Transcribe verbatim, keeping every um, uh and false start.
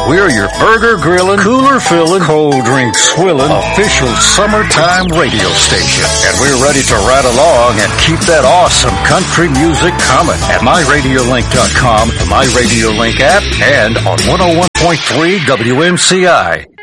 We're your burger grilling, cooler filling, cold drink swilling, official summertime radio station. And we're ready to ride along and keep that awesome country music coming at my radio link dot com, the MyRadiolink app, and on one oh one point three W M C I.